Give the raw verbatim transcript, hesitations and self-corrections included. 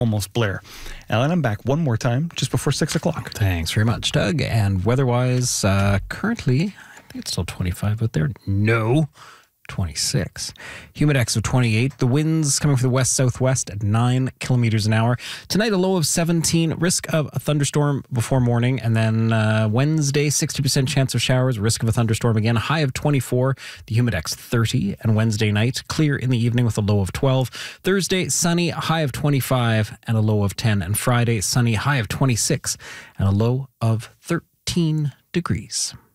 almost Blair. And then I'm back one more time just before six o'clock. Thanks very much, Doug. And weather-wise, uh, currently, I think it's still twenty-five out there. No. twenty-six. Humidex of twenty-eight. The winds coming from the west-southwest at nine kilometers an hour. Tonight, a low of seventeen. Risk of a thunderstorm before morning. And then uh, Wednesday, sixty percent chance of showers. Risk of a thunderstorm again. High of twenty-four. The Humidex thirty. And Wednesday night, clear in the evening with a low of twelve. Thursday, sunny, high of twenty-five and a low of ten. And Friday, sunny, high of twenty-six and a low of thirteen degrees.